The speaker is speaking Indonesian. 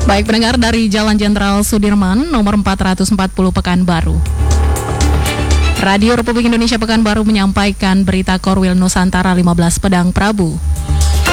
Baik pendengar, dari Jalan Jenderal Sudirman nomor 440 Pekanbaru, Radio Republik Indonesia Pekanbaru menyampaikan berita Korwil Nusantara 15 Pedang Prabu.